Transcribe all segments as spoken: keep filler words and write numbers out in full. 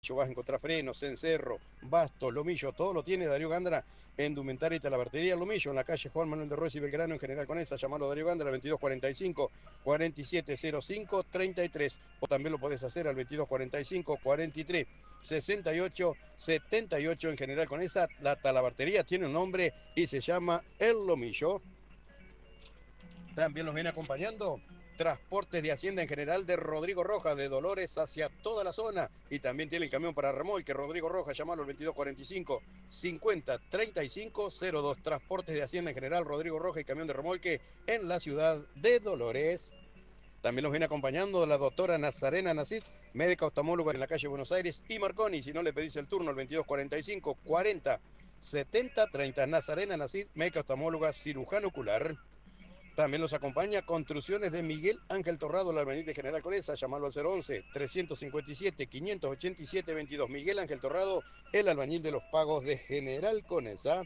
Vas a encontrar frenos, cencerro, bastos, lomillo, todo lo tiene Darío Gándara en Indumentaria y Talabartería Lomillo, en la calle Juan Manuel de Ruiz y Belgrano, en General Conesa. Llamalo a Darío Gándara al veintidós cuarenta y cinco, cuarenta y siete cero cinco, treinta y tres, o también lo podés hacer al veintidós cuarenta y cinco, cuarenta y tres, sesenta y ocho, setenta y ocho en General Conesa. La Talabartería tiene un nombre y se llama El Lomillo. También los viene acompañando Transportes de Hacienda en General de Rodrigo Rojas, de Dolores hacia toda la zona. Y también tiene el camión para remolque Rodrigo Rojas, llamalo al veintidós cuarenta y cinco, cincuenta, treinta y cinco, cero dos. Transportes de Hacienda en General Rodrigo Rojas y camión de remolque en la ciudad de Dolores. También los viene acompañando la doctora Nazarena Nacid, médica oftalmóloga en la calle Buenos Aires y Marconi. Si no le pedís el turno al veintidós cuarenta y cinco, cuarenta, setenta, treinta. Nazarena Nacid, médica oftalmóloga, cirujano ocular. También los acompaña Construcciones de Miguel Ángel Torrado, la albañil de General Conesa. Llamalo al cero once, trescientos cincuenta y siete, quinientos ochenta y siete, veintidós. Miguel Ángel Torrado, el albañil de los pagos de General Conesa.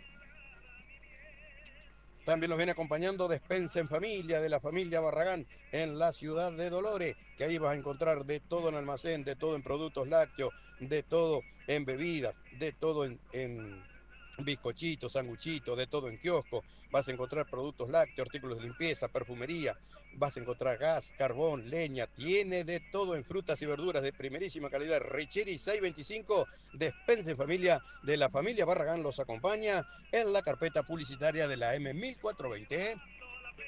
También los viene acompañando Despensa en Familia, de la familia Barragán, en la ciudad de Dolores, que ahí vas a encontrar de todo en almacén, de todo en productos lácteos, de todo en bebidas, de todo en, en bizcochitos, sanguchitos, de todo en kiosco. Vas a encontrar productos lácteos, artículos de limpieza, perfumería, vas a encontrar gas, carbón, leña, tiene de todo en frutas y verduras de primerísima calidad. Richeri seiscientos veinticinco, Despensa en Familia, de la familia Barragán, los acompaña en la carpeta publicitaria de la M mil cuatrocientos veinte.